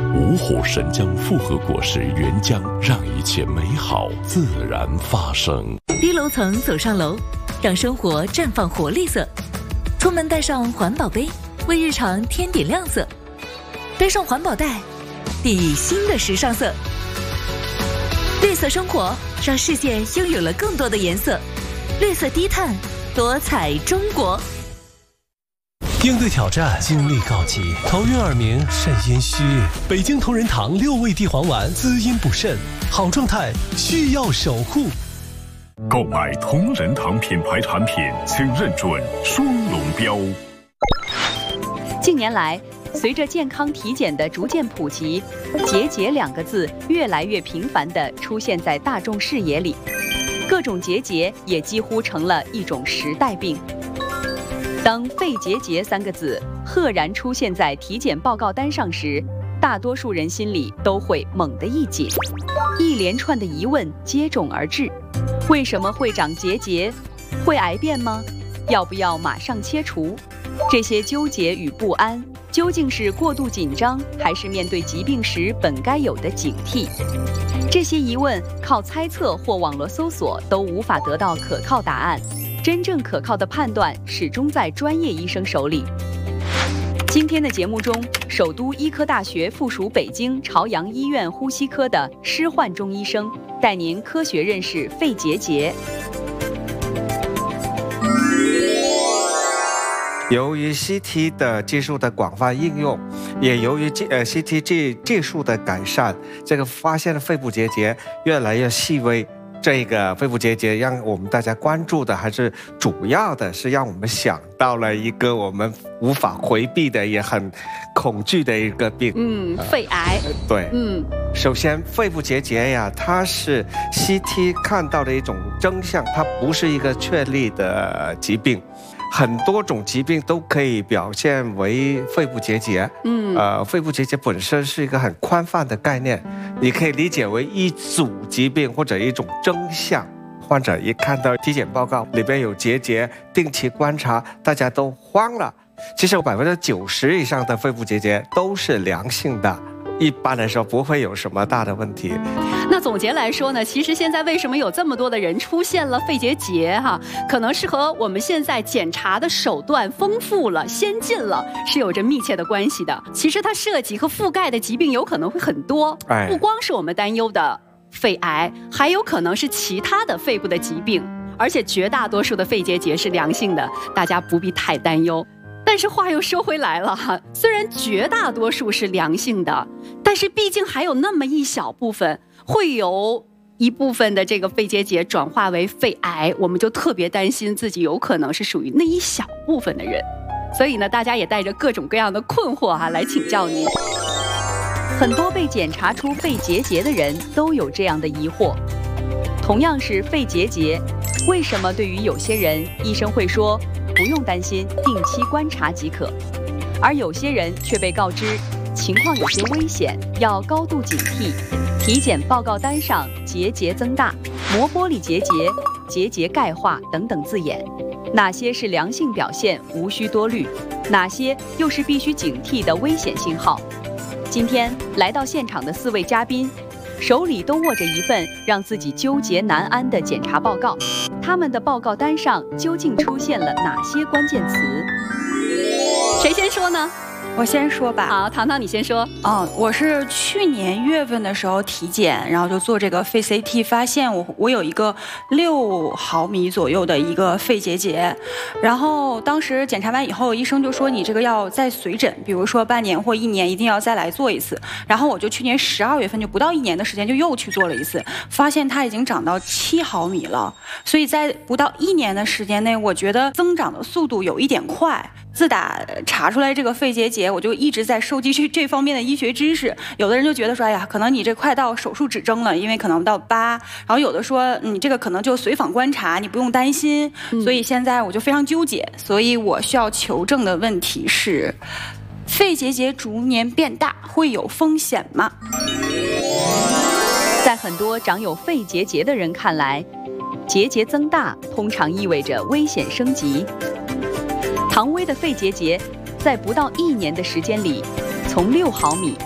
五虎神姜复合果实原浆，让一切美好自然发生。 低楼层走上楼，让生活绽放活力色。出门带上环保杯，为日常添点亮色。背上环保袋，递新的时尚色。绿色生活，让世界拥有了更多的颜色。绿色低碳，多彩中国。 应对挑战，精力告急，头晕耳鸣，肾阴虚。北京同仁堂6味地黄丸，滋阴补肾，好状态需要守护。 购买同仁堂品牌产品，请认准双龙标。 近年来，随着健康体检的逐渐普及，结节2个字越来越频繁地出现在大众视野里，各种结节也几乎成了一种时代病。当肺结节3个字赫然出现在体检报告单上时，大多数人心里都会猛地一紧，一连串的疑问接踵而至：为什么会长结节？会癌变吗？要不要马上切除？这些纠结与不安，究竟是过度紧张，还是面对疾病时本该有的警惕？这些疑问靠猜测或网络搜索都无法得到可靠答案，真正可靠的判断始终在专业医生手里。今天的节目中，首都医科大学附属北京朝阳医院呼吸科的施焕忠医生带您科学认识肺结节。 由于 CT 的技术的广泛应用，也由于CT 技术的改善，这个发现的肺部结节越来越细微。这个肺部结节让我们大家关注的，还是主要的是让我们想到了一个我们无法回避的，也很恐惧的一个病。 肺癌。 对。首先，肺部结节呀，它是 CT 看到的一种征象，它不是一个确立的疾病。很多种疾病都可以表现为肺部结节。肺部结节本身是一个很宽泛的概念，你可以理解为一组疾病或者一种征象。患者一看到体检报告里边有结节，定期观察，大家都慌了。其实90%以上的肺部结节都是良性的，一般来说不会有什么大的问题。 那总结来说呢，其实现在为什么有这么多的人出现了肺结节可能是和我们现在检查的手段丰富了、先进了是有着密切的关系的。其实它涉及和覆盖的疾病有可能会很多，不光是我们担忧的肺癌，还有可能是其他的肺部的疾病，而且绝大多数的肺结节是良性的，大家不必太担忧。但是话又说回来了虽然绝大多数是良性的，但是毕竟还有那么一小部分会有一部分的这个肺结节转化为肺癌，我们就特别担心自己有可能是属于那一小部分的人。所以呢，大家也带着各种各样的困惑来请教您。很多被检查出肺结节的人都有这样的疑惑，同样是肺结节，为什么对于有些人医生会说不用担心，定期观察即可，而有些人却被告知情况有些危险，要高度警惕，体检报告单上结节增大、膜玻璃结节、结节钙化等等字眼。哪些是良性表现，无需多虑，哪些又是必须警惕的危险信号？今天来到现场的4位嘉宾，手里都握着一份让自己纠结难安的检查报告，他们的报告单上究竟出现了哪些关键词？谁先说呢？ 我先说吧。 好，糖糖你先说。 我是去年1月份的时候体检，然后就做这个肺 CT， 发现我有一个6毫米左右的一个肺结节，然后当时检查完以后，医生就说你这个要再随诊，比如说半年或1年一定要再来做一次。然后我就去年12月份，就不到1年的时间就又去做了一次，发现它已经长到7毫米了，所以在不到1年的时间内，我觉得增长的速度有一点快。自打查出来这个肺结节，我就一直在收集这方面的医学知识。有的人就觉得说，哎呀，可能你这快到手术指征了，因为可能到8。然后有的说，你这个可能就随访观察，你不用担心。所以现在我就非常纠结，所以我需要求证的问题是，肺结节逐年变大会有风险吗？ 在很多长有肺结节的人看来，结节增大通常意味着危险升级。唐薇的肺结节在不到1年的时间里，从6毫米